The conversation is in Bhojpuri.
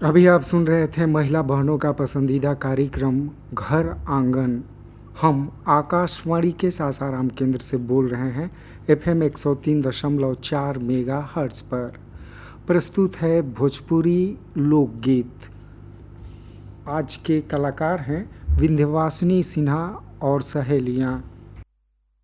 अभी आप सुन रहे थे महिला बहनों का पसंदीदा कार्यक्रम घर आंगन। हम आकाशवाणी के सासाराम केंद्र से बोल रहे हैं FM 103.4 मेगा हर्ट्ज पर। प्रस्तुत है भोजपुरी लोकगीत। आज के कलाकार हैं विंध्यवासिनी सिन्हा और सहेलियां।